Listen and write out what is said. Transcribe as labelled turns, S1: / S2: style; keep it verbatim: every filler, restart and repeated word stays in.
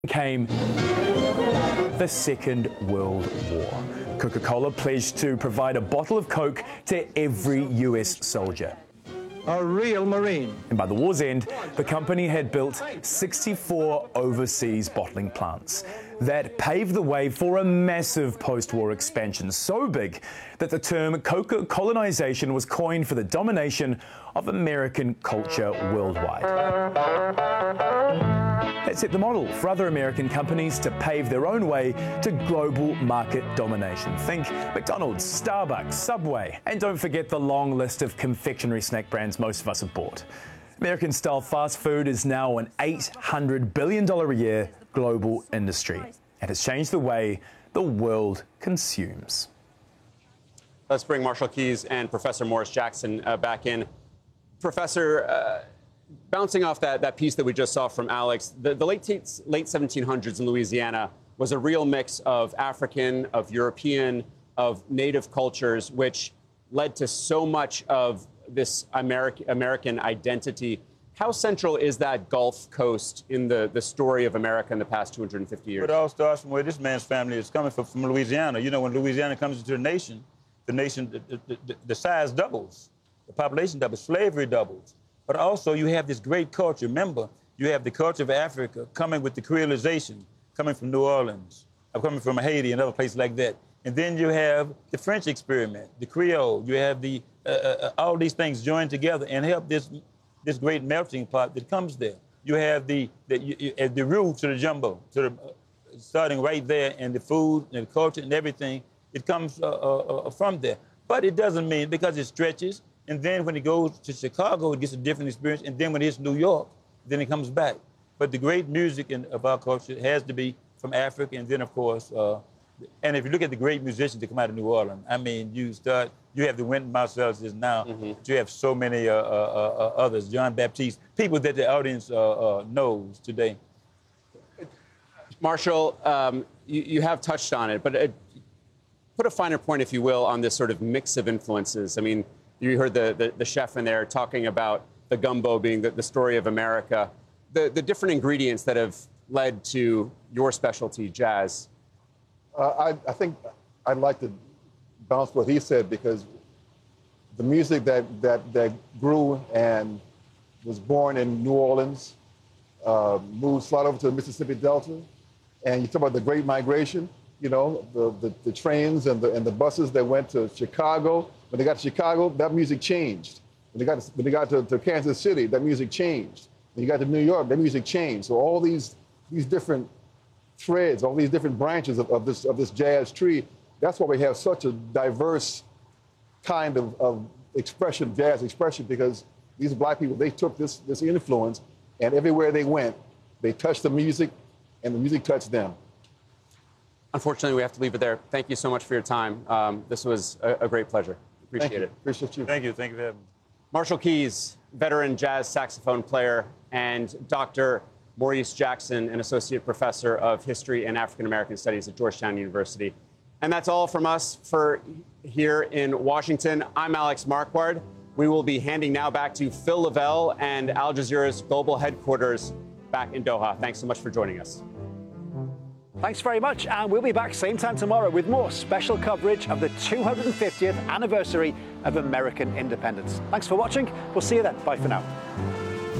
S1: Came the Second World War. Coca-Cola pledged to provide a bottle of Coke to every U S soldier.
S2: A real Marine.
S1: And by the war's end, the company had built sixty-four overseas bottling plants that paved the way for a massive post-war expansion, so big that the term Coca colonization was coined for the domination of American culture worldwide. That set the model for other American companies to pave their own way to global market domination. Think McDonald's, Starbucks, Subway, and don't forget the long list of confectionery snack brands most of us have bought. American-style fast food is now an eight hundred billion dollars a year global industry and has changed the way the world consumes.
S3: Let's bring Marshall Keyes and Professor Morris Jackson uh, back in. Professor, uh, bouncing off that, that piece that we just saw from Alex, the, the late, late seventeen hundreds in Louisiana was a real mix of African, of European, of native cultures, which led to so much of this American, American identity. How central is that Gulf Coast in the, the story of America in the past two hundred fifty years?
S4: It all starts from where this man's family is coming from, from Louisiana. You know, when Louisiana comes into the nation, the nation, the, the, the, the size doubles, the population doubles, slavery doubles. But also you have this great culture. Remember, you have the culture of Africa coming with the creolization, coming from New Orleans, or coming from Haiti and other places like that. And then you have the French experiment, the Creole. You have the uh, uh, all these things joined together and help this this great melting pot that comes there. You have the the, you, you, the root to the jumbo, to the, uh, starting right there, and the food and the culture and everything. It comes uh, uh, from there. But it doesn't mean, because it stretches, and then when it goes to Chicago, it gets a different experience, and then when it hits New York, then it comes back. But the great music in, of our culture has to be from Africa, and then, of course, uh, and if you look at the great musicians that come out of New Orleans, I mean, you start, you have the Wynton Marshalls now, mm-hmm. but you have so many uh, uh, uh, others, John Baptiste, people that the audience uh, uh, knows today.
S3: Marshall, um, you, you have touched on it, but uh, put a finer point, if you will, on this sort of mix of influences. I mean, you heard the, the, the chef in there talking about the gumbo being the, the story of America, the, the different ingredients that have led to your specialty, jazz.
S5: Uh, I, I think I'd like to bounce what he said, because the music that, that, that grew and was born in New Orleans uh, moved slide over to the Mississippi Delta. And you talk about the Great Migration, you know, the, the, the trains and the, and the buses that went to Chicago. When they got to Chicago, that music changed. When they got to, when they got to, to Kansas City, that music changed. When you got to New York, that music changed. So all these, these different threads, all these different branches of, of, this, of this jazz tree, that's why we have such a diverse kind of, of expression, jazz expression, because these black people, they took this, this influence, and everywhere they went, they touched the music, and the music touched them.
S3: Unfortunately, we have to leave it there. Thank you so much for your time. Um, this was a, a great pleasure. Appreciate
S5: Thank you.
S3: it.
S5: Appreciate you.
S4: Thank you. Thank you for having me.
S3: Marshall Keyes, veteran jazz saxophone player, and Doctor Maurice Jackson, an associate professor of history and African American studies at Georgetown University. And that's all from us for here in Washington. I'm Alex Marquardt. We will be handing now back to Phil Lavelle and Al Jazeera's global headquarters back in Doha. Thanks so much for joining us.
S6: Thanks very much, and we'll be back same time tomorrow with more special coverage of the two hundred fiftieth anniversary of American independence. Thanks for watching. We'll see you then. Bye for now.